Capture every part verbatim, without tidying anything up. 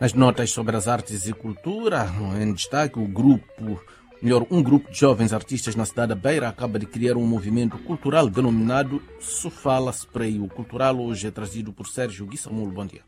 Nas notas sobre as artes e cultura, em destaque, o grupo, melhor, um grupo de jovens artistas na cidade da Beira acaba de criar um movimento cultural denominado Sofala Spray. O cultural hoje é trazido por Sérgio Guissamulo. Bom dia.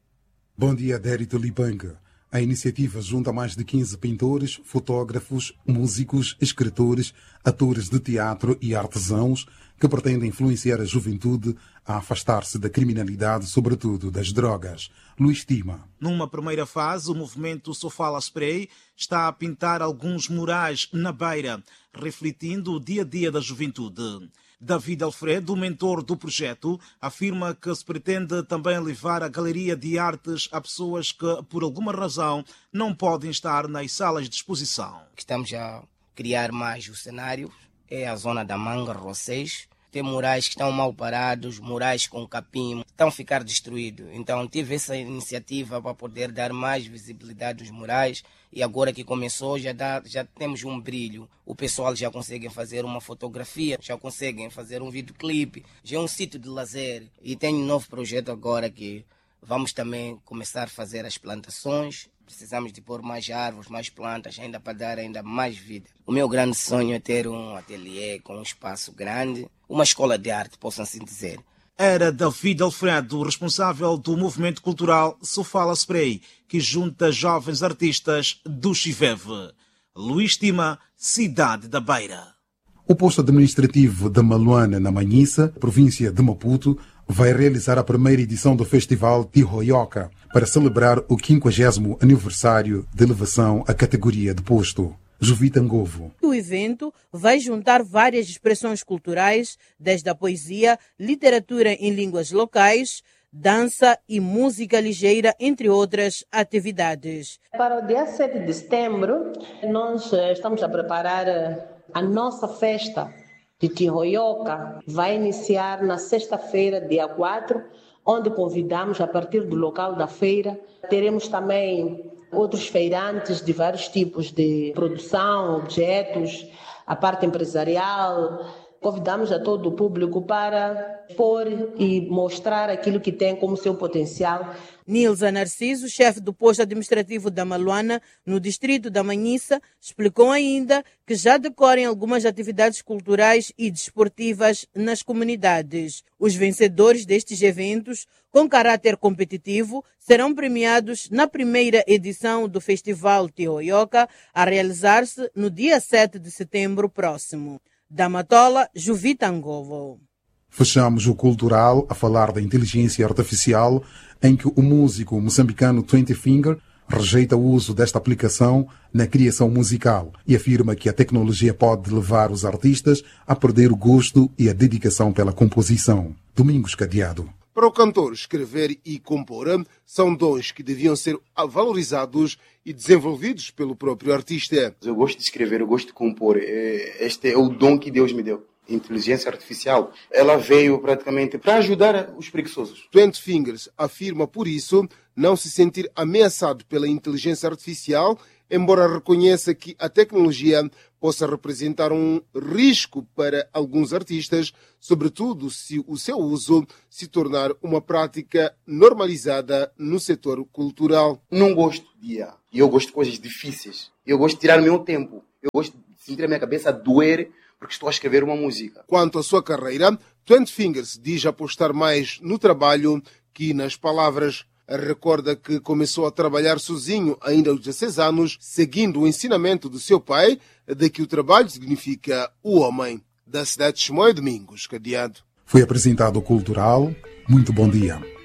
Bom dia, Dérito Libanga. A iniciativa junta mais de quinze pintores, fotógrafos, músicos, escritores, atores de teatro e artesãos que pretendem influenciar a juventude a afastar-se da criminalidade, sobretudo das drogas. Luís Tima. Numa primeira fase, o movimento Sofala Spray está a pintar alguns murais na Beira, refletindo o dia-a-dia da juventude. David Alfredo, mentor do projeto, afirma que se pretende também levar a galeria de artes a pessoas que, por alguma razão, não podem estar nas salas de exposição. Estamos a criar mais o cenário, é a zona da Manga, Rossês. Tem murais que estão mal parados, murais com capim, estão a ficar destruídos. Então tive essa iniciativa para poder dar mais visibilidade aos murais e agora que começou já, dá, já temos um brilho. O pessoal já consegue fazer uma fotografia, já conseguem fazer um videoclipe, já é um sítio de lazer. E tem um novo projeto agora que vamos também começar a fazer as plantações. Precisamos de pôr mais árvores, mais plantas, ainda para dar ainda mais vida. O meu grande sonho é ter um ateliê com um espaço grande, uma escola de arte, posso assim dizer. Era David Alfredo, responsável do movimento cultural Sofala Spray, que junta jovens artistas do Chiveve. Luís Tima, Cidade da Beira. O posto administrativo de Maluana, na Manhissa, província de Maputo, vai realizar a primeira edição do Festival Tihoyoka para celebrar o quinquagésimo aniversário de elevação à categoria de posto. Jovita Ngovo. O evento vai juntar várias expressões culturais, desde a poesia, literatura em línguas locais, dança e música ligeira, entre outras atividades. Para o dia sete de setembro, nós estamos a preparar a nossa festa de Tihoyoka. Vai iniciar na sexta-feira, dia quatro, onde convidamos, a partir do local da feira, teremos também outros feirantes de vários tipos de produção, objetos, a parte empresarial. Convidamos a todo o público para expor e mostrar aquilo que tem como seu potencial. Nilza Narciso, chefe do posto administrativo da Maluana, no distrito da Manhissa, explicou ainda que já decorrem algumas atividades culturais e desportivas nas comunidades. Os vencedores destes eventos, com caráter competitivo, serão premiados na primeira edição do Festival Tihoyoka, a realizar-se no dia sete de setembro próximo. Da Matola, Jovita Ngovo. Fechamos o cultural a falar da inteligência artificial, em que o músico moçambicano Twenty Finger rejeita o uso desta aplicação na criação musical e afirma que a tecnologia pode levar os artistas a perder o gosto e a dedicação pela composição. Domingos Cadeado. Para o cantor, escrever e compor são dons que deviam ser valorizados e desenvolvidos pelo próprio artista. Eu gosto de escrever, eu gosto de compor. Este é o dom que Deus me deu. Inteligência artificial, ela veio praticamente para ajudar os preguiçosos. Twenty Fingers afirma, por isso, não se sentir ameaçado pela inteligência artificial, embora reconheça que a tecnologia possa representar um risco para alguns artistas, sobretudo se o seu uso se tornar uma prática normalizada no setor cultural. Não gosto de I A. Eu gosto de coisas difíceis. Eu gosto de tirar o meu tempo. Eu gosto de sentir a minha cabeça doer porque estou a escrever uma música. Quanto à sua carreira, Twenty Fingers diz apostar mais no trabalho que nas palavras. Recorda que começou a trabalhar sozinho ainda aos dezesseis anos, seguindo o ensinamento do seu pai de que o trabalho significa o homem. Da cidade de Chimoio, Domingos Cadeado. Foi apresentado o Cultural. Muito bom dia.